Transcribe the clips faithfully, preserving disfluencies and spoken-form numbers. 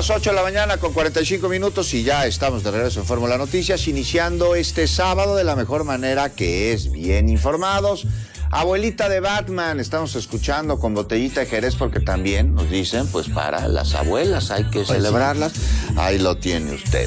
las ocho de la mañana con cuarenta y cinco minutos y ya estamos de regreso en Fórmula Noticias, iniciando este sábado de la mejor manera, que es bien informados. Abuelita de Batman, estamos escuchando con Botellita de Jerez, porque también nos dicen, pues para las abuelas hay que pues celebrarlas. Sí. Ahí lo tiene usted.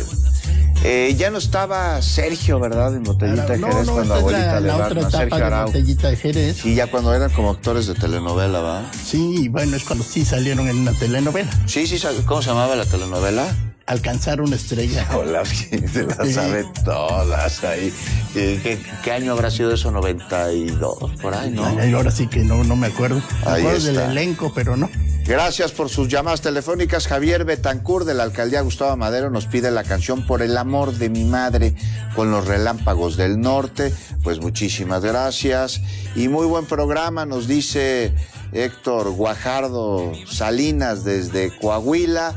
Eh, ya no estaba Sergio, ¿verdad? En Botellita de Jerez, no, no, cuando Abuelita la, de la Batman, Sergio Arau. Botellita de Jerez. Sí, ya cuando eran como actores de telenovela, ¿va? Sí, bueno, es cuando sí salieron en una telenovela. Sí, sí, ¿cómo se llamaba la telenovela? Alcanzar una estrella. Hola, se las sabe todas ahí. ¿Qué, ¿Qué año habrá sido eso? noventa y dos, por ahí, ¿no? Ay, ahora sí que no, no me acuerdo. Me ahí acuerdo está. Del elenco, pero no. Gracias por sus llamadas telefónicas. Javier Betancourt, de la alcaldía Gustavo Madero, nos pide la canción Por el amor de mi madre, con los Relámpagos del Norte. Pues muchísimas gracias. Y muy buen programa, nos dice Héctor Guajardo Salinas desde Coahuila.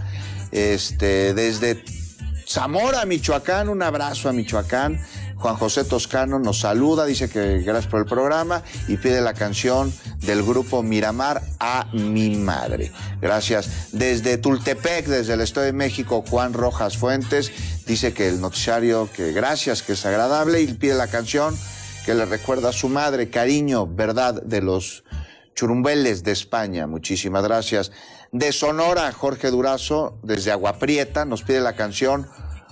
Este, desde Zamora, Michoacán, un abrazo a Michoacán. Juan José Toscano nos saluda, dice que gracias por el programa y pide la canción del grupo Miramar, A mi madre. Gracias. Desde Tultepec, desde el Estado de México, Juan Rojas Fuentes dice que el noticiario, que gracias, que es agradable, y pide la canción que le recuerda a su madre, Cariño, Verdad, de los Churumbeles de España. Muchísimas gracias. De Sonora, Jorge Durazo, desde Agua Prieta, nos pide la canción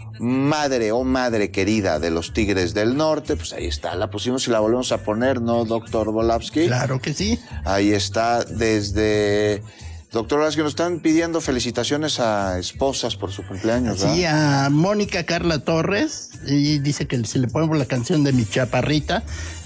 Madre, oh Madre Querida, de los Tigres del Norte. Pues ahí está, la pusimos y la volvemos a poner, ¿no, doctor Volavsky? Claro que sí. Ahí está, desde... Doctor Volavsky, nos están pidiendo felicitaciones a esposas por su cumpleaños, ¿verdad? Sí, a Mónica Carla Torres, y dice que si le ponemos la canción de Mi Chaparrita,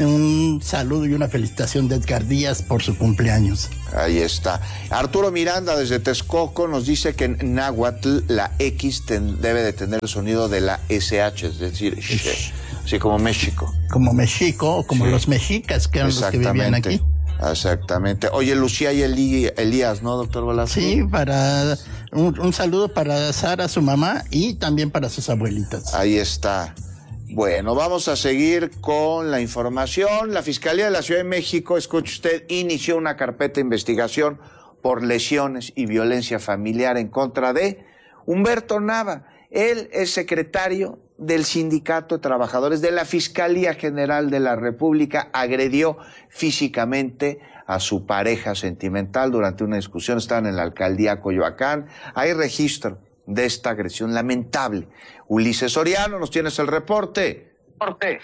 un saludo y una felicitación de Edgar Díaz por su cumpleaños. Ahí está. Arturo Miranda, desde Texcoco, nos dice que en náhuatl la X ten, debe de tener el sonido de la S H, es decir, sh, así como México. Como México, o como sí. Los mexicas, que eran los que vivían aquí. Exactamente. Oye, Lucía y Elí, Elías, ¿no, doctor Velasco? Sí, para un, un saludo para Sara, su mamá, y también para sus abuelitas. Ahí está. Bueno, vamos a seguir con la información. La Fiscalía de la Ciudad de México, escuche usted, inició una carpeta de investigación por lesiones y violencia familiar en contra de Humberto Nava. Él es secretario del Sindicato de Trabajadores de la Fiscalía General de la República. Agredió físicamente a su pareja sentimental durante una discusión. Estaban en la alcaldía Coyoacán. Hay registro de esta agresión lamentable. Ulises Soriano, nos tienes el reporte. Reporte.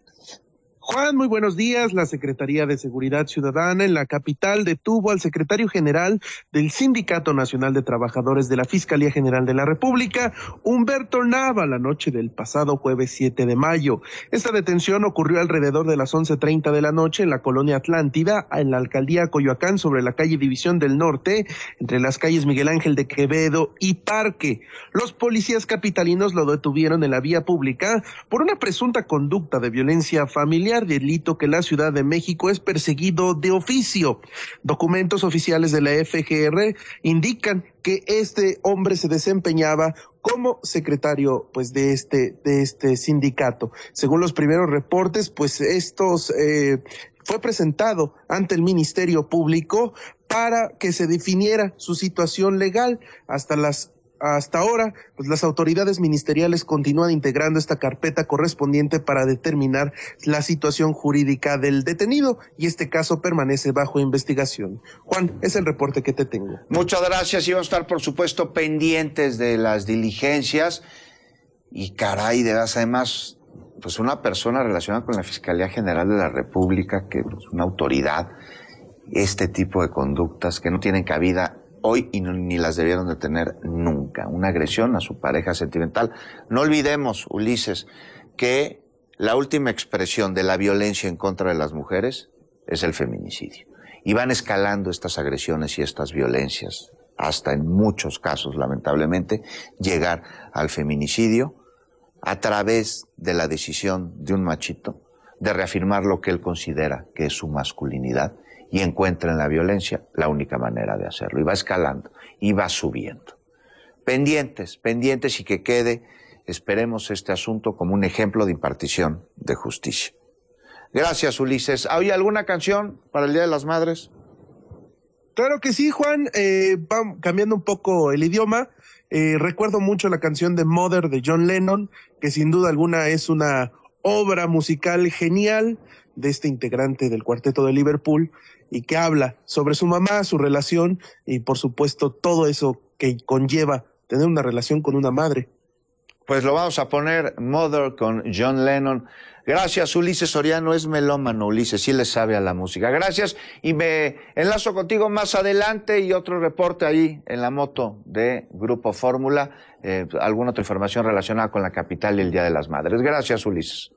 Juan, muy buenos días. La Secretaría de Seguridad Ciudadana en la capital detuvo al secretario general del Sindicato Nacional de Trabajadores de la Fiscalía General de la República, Humberto Nava, la noche del pasado jueves siete de mayo. Esta detención ocurrió alrededor de las once treinta de la noche en la colonia Atlántida, en la alcaldía Coyoacán, sobre la calle División del Norte, entre las calles Miguel Ángel de Quevedo y Parque. Los policías capitalinos lo detuvieron en la vía pública por una presunta conducta de violencia familiar, delito que la Ciudad de México es perseguido de oficio. Documentos oficiales de la F G R indican que este hombre se desempeñaba como secretario, pues, de este, de este sindicato. Según los primeros reportes, pues, estos, eh, fue presentado ante el Ministerio Público para que se definiera su situación legal. Hasta las Hasta ahora, pues las autoridades ministeriales continúan integrando esta carpeta correspondiente para determinar la situación jurídica del detenido, y este caso permanece bajo investigación. Juan, es el reporte que te tengo. Muchas gracias, y vamos a estar, por supuesto, pendientes de las diligencias. Y caray, de veras, además, pues una persona relacionada con la Fiscalía General de la República, que es pues, una autoridad, este tipo de conductas que no tienen cabida hoy y no, ni las debieron de tener nunca. Una agresión a su pareja sentimental. No olvidemos, Ulises, que la última expresión de la violencia en contra de las mujeres es el feminicidio. Y van escalando estas agresiones y estas violencias hasta, en muchos casos, lamentablemente, llegar al feminicidio a través de la decisión de un machito de reafirmar lo que él considera que es su masculinidad, y encuentra en la violencia la única manera de hacerlo. Y va escalando, y va subiendo. Pendientes, pendientes, y que quede, esperemos, este asunto como un ejemplo de impartición de justicia. Gracias, Ulises. ¿Hay alguna canción para el Día de las Madres? Claro que sí, Juan. Eh, vamos cambiando un poco el idioma. Eh, recuerdo mucho la canción de Mother de John Lennon, que sin duda alguna es una obra musical genial de este integrante del Cuarteto de Liverpool y que habla sobre su mamá, su relación y por supuesto todo eso que conlleva tener una relación con una madre. Pues lo vamos a poner, Mother con John Lennon. Gracias, Ulises Soriano, es melómano, Ulises, sí le sabe a la música. Gracias, y me enlazo contigo más adelante y otro reporte ahí en la moto de Grupo Fórmula, eh, alguna otra información relacionada con la capital y el Día de las Madres. Gracias, Ulises.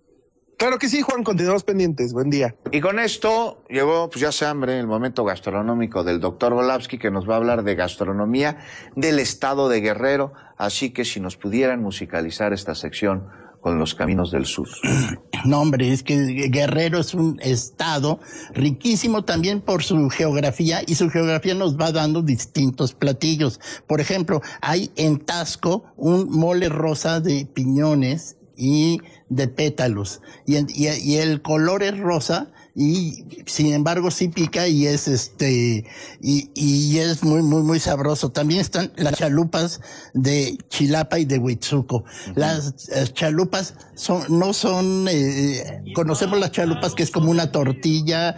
Claro que sí, Juan, continuamos pendientes. Buen día. Y con esto llegó, pues ya se hambre, el momento gastronómico del doctor Volavsky, que nos va a hablar de gastronomía del estado de Guerrero. Así que si nos pudieran musicalizar esta sección con los caminos del sur. No, hombre, es que Guerrero es un estado riquísimo también por su geografía, y su geografía nos va dando distintos platillos. Por ejemplo, hay en Taxco un mole rosa de piñones y de pétalos, y, y, y el color es rosa, y sin embargo sí pica y es este y, y es muy muy muy sabroso. También están las chalupas de Chilapa y de Huitzuco. Uh-huh. Las eh, chalupas son no son eh, conocemos las chalupas, que es como una tortilla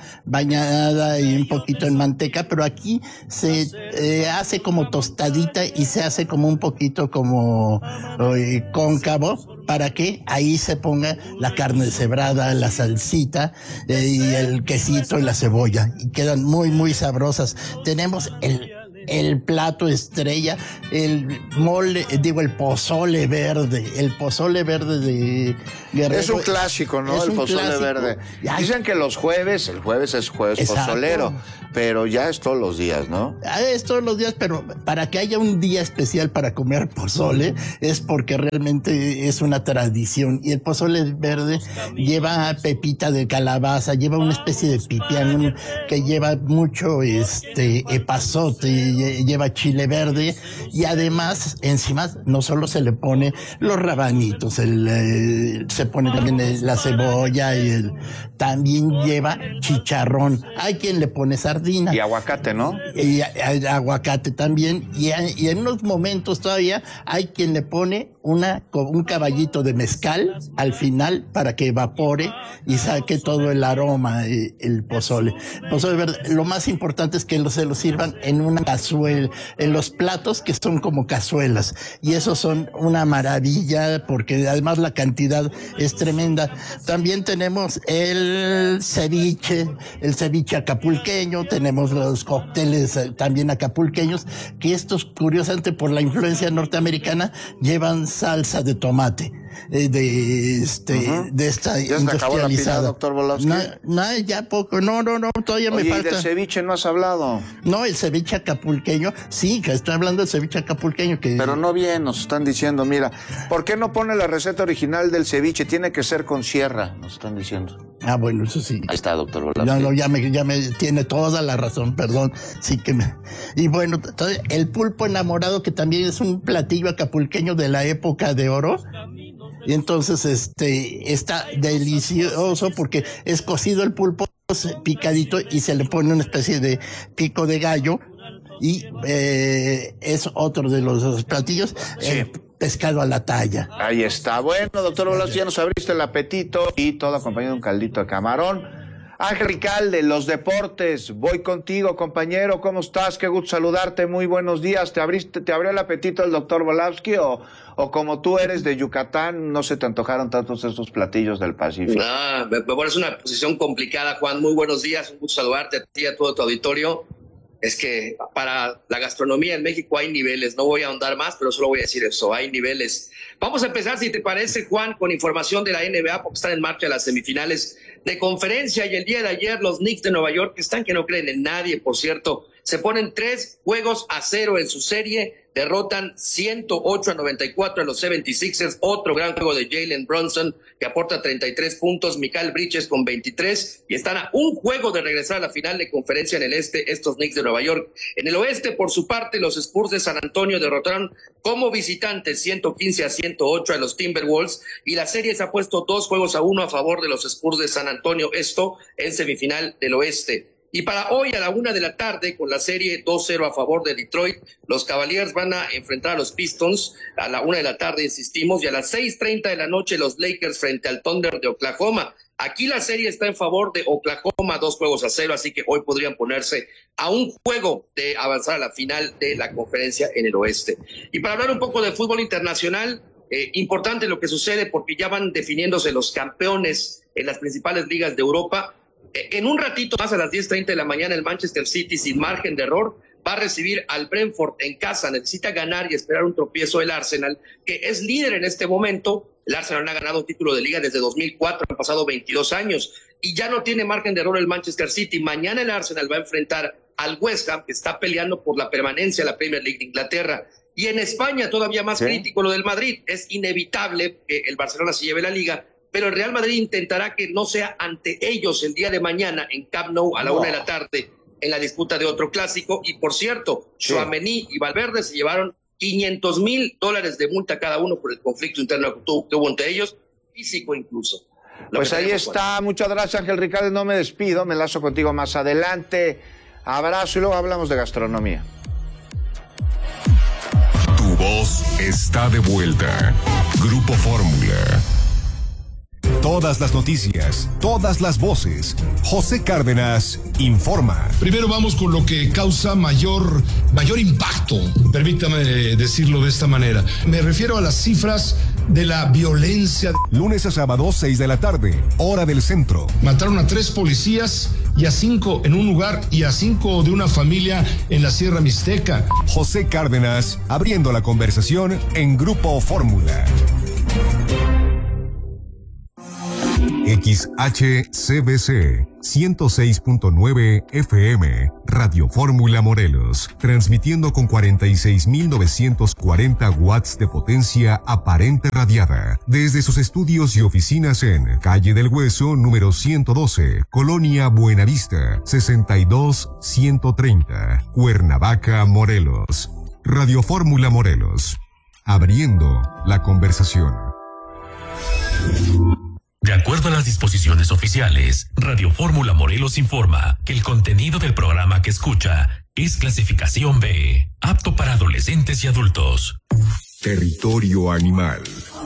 bañada y un poquito en manteca, pero aquí se eh, hace como tostadita y se hace como un poquito como eh, cóncavo, para que ahí se ponga la carne deshebrada, la salsita eh, y el quesito y la cebolla, y quedan muy muy sabrosas. Tenemos el el plato estrella, el mole, digo el pozole verde, el pozole verde de Guerrero. Es un clásico, ¿no? El pozole clásico. verde. Ay, dicen que los jueves, el jueves es jueves exacto. pozolero, pero ya es todos los días, ¿no? Es todos los días, pero para que haya un día especial para comer pozole es porque realmente es una tradición. Y el pozole verde lleva pepita de calabaza, lleva una especie de pipián que lleva mucho este epazote, lleva chile verde, y además encima no solo se le pone los rabanitos, el, eh, se pone también el, la cebolla, y el, también lleva chicharrón. Hay quien le pone sardina. Y aguacate, ¿no? Y, y aguacate también. Y, y en unos momentos todavía hay quien le pone una un caballito de mezcal al final para que evapore y saque todo el aroma, eh, el pozole. Pozole verde. Lo más importante es que lo, se lo sirvan en una cazuela, en los platos que son como cazuelas, y esos son una maravilla porque además la cantidad es tremenda. También tenemos el ceviche, el ceviche acapulqueño, tenemos los cócteles eh, también acapulqueños, que estos curiosamente por la influencia norteamericana llevan salsa de tomate. Eh, de este uh-huh. de esta ¿Ya industrializada, doctor Volavsky? No, no, ya poco, no, no, no, todavía Oye, me falta. ¿Y del ceviche no has hablado? No, el ceviche acapulqueño, sí, que estoy hablando del ceviche acapulqueño. Que... Pero no bien, nos están diciendo, mira, ¿por qué no pone la receta original del ceviche? Tiene que ser con sierra, nos están diciendo. Ah, bueno, eso sí. Ahí está, doctor Volavsky. No, no, ya me, ya me tiene toda la razón, perdón, sí que me... Y bueno, entonces, el pulpo enamorado, que también es un platillo acapulqueño de la época de oro. Y entonces este está delicioso porque es cocido el pulpo, picadito, y se le pone una especie de pico de gallo, y eh, es otro de los, los platillos. Sí. El pescado a la talla. Ahí está. Bueno, doctor Volavsky, ya nos abriste el apetito, y todo acompañado de un caldito de camarón. Ángel Ricalde, los deportes, voy contigo, compañero, ¿cómo estás? Qué gusto saludarte, muy buenos días. ¿Te abriste, te abrió el apetito el doctor Volavsky, o, o como tú eres de Yucatán, no se te antojaron tantos estos platillos del Pacífico? No, me pones una posición complicada, Juan. Muy buenos días, un gusto saludarte a ti y a todo tu auditorio. Es que para la gastronomía en México hay niveles, no voy a ahondar más, pero solo voy a decir eso, hay niveles. Vamos a empezar, si te parece, Juan, con información de la N B A, porque están en marcha las semifinales de conferencia, y el día de ayer los Knicks de Nueva York, que están que no creen en nadie, por cierto, se ponen tres juegos a cero en su serie, derrotan ciento ocho a noventa y cuatro a los setenta y seis ers, otro gran juego de Jalen Brunson, que aporta treinta y tres puntos, Mikal Bridges con veintitrés, y están a un juego de regresar a la final de conferencia en el este, estos Knicks de Nueva York. En el oeste, por su parte, los Spurs de San Antonio derrotaron como visitantes ciento quince a ciento ocho a los Timberwolves, y la serie se ha puesto dos juegos a uno a favor de los Spurs de San Antonio, esto en semifinal del oeste. Y para hoy a la una de la tarde, con la serie dos cero a favor de Detroit, los Cavaliers van a enfrentar a los Pistons a la una de la tarde, insistimos, y a las seis treinta de la noche los Lakers frente al Thunder de Oklahoma. Aquí la serie está en favor de Oklahoma, dos juegos a cero, así que hoy podrían ponerse a un juego de avanzar a la final de la conferencia en el oeste. Y para hablar un poco de fútbol internacional, eh, importante lo que sucede porque ya van definiéndose los campeones en las principales ligas de Europa. En un ratito más, a las diez treinta de la mañana, el Manchester City, sin margen de error, va a recibir al Brentford en casa. Necesita ganar y esperar un tropiezo del Arsenal, que es líder en este momento. El Arsenal no ha ganado un título de liga desde dos mil cuatro, han pasado veintidós años, y ya no tiene margen de error el Manchester City. Mañana el Arsenal va a enfrentar al West Ham, que está peleando por la permanencia en la Premier League de Inglaterra. Y en España, todavía más ¿Sí? crítico lo del Madrid. Es inevitable que el Barcelona se lleve la liga, pero el Real Madrid intentará que no sea ante ellos el día de mañana en Camp Nou a la una de la tarde en la disputa de otro clásico. Y por cierto, sí. Tchouaméni y Valverde se llevaron quinientos mil dólares de multa cada uno por el conflicto interno que hubo entre ellos, físico incluso. Pues ahí está, bueno. Muchas gracias, Ángel Ricardo, no me despido, me enlazo contigo más adelante. Abrazo y luego hablamos de gastronomía. Tu voz está de vuelta. Grupo Fórmula. Todas las noticias, todas las voces. José Cárdenas informa. Primero vamos con lo que causa mayor, mayor impacto, permítame decirlo de esta manera. Me refiero a las cifras de la violencia. Lunes a sábado, seis de la tarde, hora del centro. Mataron a tres policías y a cinco en un lugar y a cinco de una familia en la Sierra Mixteca. José Cárdenas, abriendo la conversación en Grupo Fórmula. X H C B C ciento seis punto nueve F M, Radio Fórmula Morelos, transmitiendo con cuarenta y seis mil novecientos cuarenta watts de potencia aparente radiada, desde sus estudios y oficinas en Calle del Hueso, número ciento doce, Colonia Buenavista, sesenta y dos ciento treinta, Cuernavaca, Morelos. Radio Fórmula Morelos, abriendo la conversación. De acuerdo a las disposiciones oficiales, Radio Fórmula Morelos informa que el contenido del programa que escucha es clasificación B, apto para adolescentes y adultos. Territorio animal.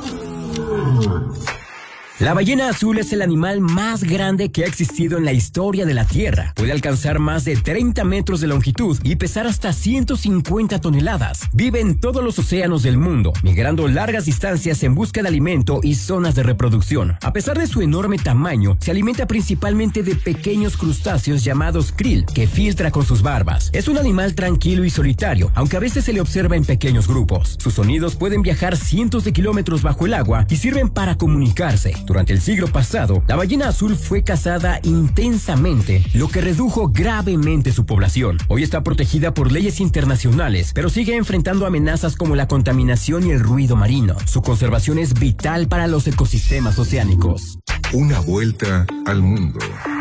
La ballena azul es el animal más grande que ha existido en la historia de la Tierra. Puede alcanzar más de treinta metros de longitud y pesar hasta ciento cincuenta toneladas. Vive en todos los océanos del mundo, migrando largas distancias en busca de alimento y zonas de reproducción. A pesar de su enorme tamaño, se alimenta principalmente de pequeños crustáceos llamados krill, que filtra con sus barbas. Es un animal tranquilo y solitario, aunque a veces se le observa en pequeños grupos. Sus sonidos pueden viajar cientos de kilómetros bajo el agua y sirven para comunicarse. Durante el siglo pasado, la ballena azul fue cazada intensamente, lo que redujo gravemente su población. Hoy está protegida por leyes internacionales, pero sigue enfrentando amenazas como la contaminación y el ruido marino. Su conservación es vital para los ecosistemas oceánicos. Una vuelta al mundo.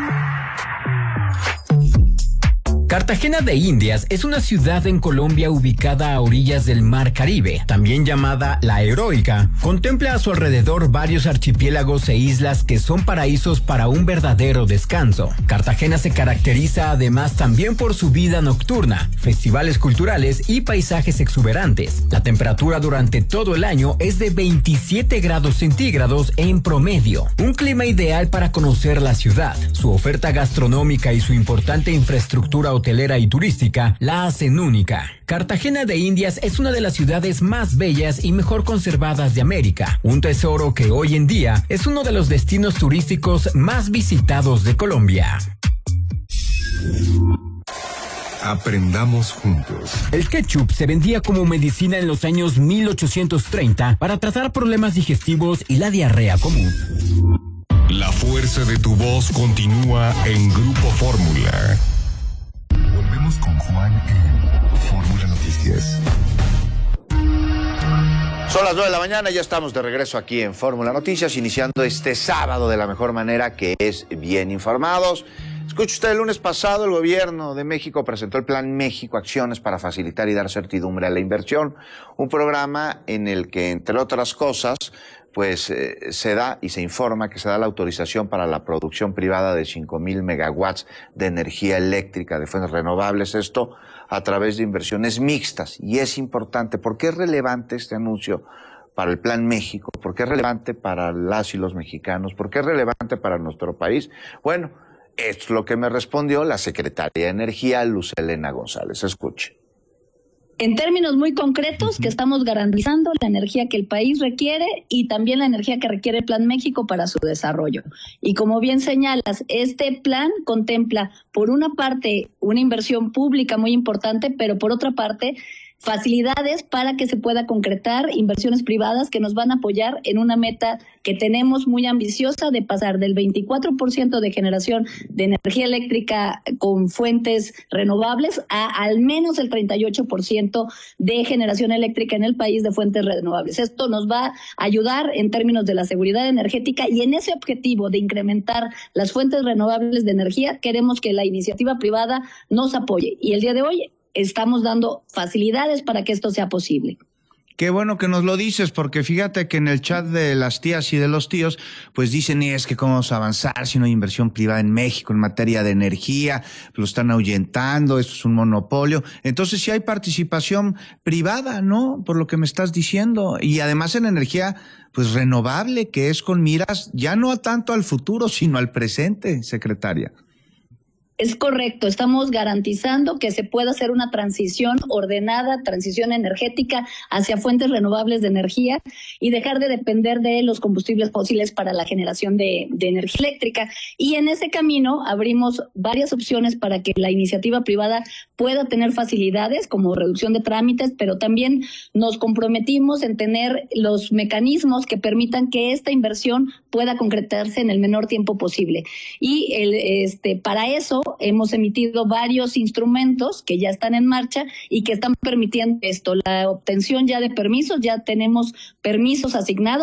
Cartagena de Indias es una ciudad en Colombia ubicada a orillas del Mar Caribe, también llamada La Heroica. Contempla a su alrededor varios archipiélagos e islas que son paraísos para un verdadero descanso. Cartagena se caracteriza además también por su vida nocturna, festivales culturales y paisajes exuberantes. La temperatura durante todo el año es de veintisiete grados centígrados en promedio, un clima ideal para conocer la ciudad. Su oferta gastronómica y su importante infraestructura hotelera y turística la hacen única. Cartagena de Indias es una de las ciudades más bellas y mejor conservadas de América, un tesoro que hoy en día es uno de los destinos turísticos más visitados de Colombia. Aprendamos juntos. El ketchup se vendía como medicina en los años mil ochocientos treinta para tratar problemas digestivos y la diarrea común. La fuerza de tu voz continúa en Grupo Fórmula. Volvemos con Juan en Fórmula Noticias. Son las nueve de la mañana, ya estamos de regreso aquí en Fórmula Noticias, iniciando este sábado de la mejor manera, que es bien informados. Escuche usted, el lunes pasado el gobierno de México presentó el Plan México, acciones para facilitar y dar certidumbre a la inversión, un programa en el que, entre otras cosas, pues eh, se da y se informa que se da la autorización para la producción privada de cinco mil megawatts de energía eléctrica de fuentes renovables, esto a través de inversiones mixtas. Y es importante, ¿por qué es relevante este anuncio para el Plan México? ¿Por qué es relevante para las y los mexicanos? ¿Por qué es relevante para nuestro país? Bueno, esto es lo que me respondió la secretaria de Energía, Luz Helena González. Escuche. En términos muy concretos, que estamos garantizando la energía que el país requiere y también la energía que requiere el Plan México para su desarrollo. Y como bien señalas, este plan contempla, por una parte, una inversión pública muy importante, pero por otra parte, facilidades para que se pueda concretar inversiones privadas que nos van a apoyar en una meta que tenemos muy ambiciosa de pasar del veinticuatro por ciento de generación de energía eléctrica con fuentes renovables a al menos el treinta y ocho por ciento de generación eléctrica en el país de fuentes renovables. Esto nos va a ayudar en términos de la seguridad energética y en ese objetivo de incrementar las fuentes renovables de energía queremos que la iniciativa privada nos apoye. Y el día de hoy estamos dando facilidades para que esto sea posible. Qué bueno que nos lo dices, porque fíjate que en el chat de las tías y de los tíos, pues dicen, y es que cómo vamos a avanzar si no hay inversión privada en México en materia de energía, lo están ahuyentando, esto es un monopolio. Entonces sí hay participación privada, ¿no? Por lo que me estás diciendo. Y además en energía, pues renovable, que es con miras ya no tanto al futuro, sino al presente, secretaria. Es correcto, estamos garantizando que se pueda hacer una transición ordenada, transición energética hacia fuentes renovables de energía y dejar de depender de los combustibles fósiles para la generación de, de energía eléctrica. Y en ese camino abrimos varias opciones para que la iniciativa privada pueda tener facilidades como reducción de trámites, pero también nos comprometimos en tener los mecanismos que permitan que esta inversión pueda concretarse en el menor tiempo posible. Y el, este, para eso hemos emitido varios instrumentos que ya están en marcha y que están permitiendo esto, la obtención ya de permisos, ya tenemos permisos asignados